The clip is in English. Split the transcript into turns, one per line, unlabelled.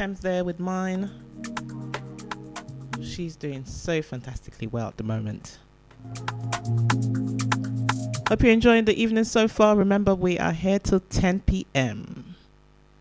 Thames there with mine. She's doing so fantastically well at the moment. Hope you're enjoying the evening so far. Remember, we are here till 10 p.m.